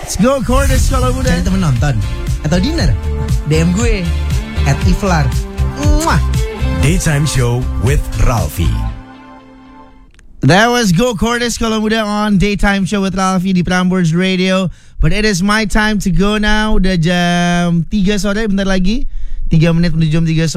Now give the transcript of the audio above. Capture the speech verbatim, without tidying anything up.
Let's go Cordes kalau muda. Cari temen nonton atau dinner, D M gue at Iflar. Mwah. Daytime Show with Ralphie. That was Go Cordes kalau muda on Daytime Show with Ralphie di Prambors Radio. But it is my time to go now. Udah jam tiga sore, bentar lagi tiga menit menuju jam tiga sore.